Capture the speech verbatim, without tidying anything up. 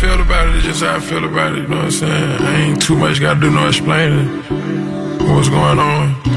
feel about it is just how I feel about it, you know what I'm saying? I ain't too much gotta do no explaining what's going on.